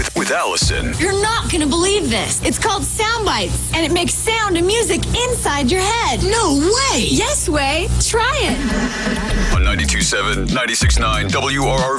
with Allison. You're not gonna believe this. It's called Sound Bites, and it makes sound and music inside your head. No way! Yes way. Try it. On 92.7, 96.9 WRRV.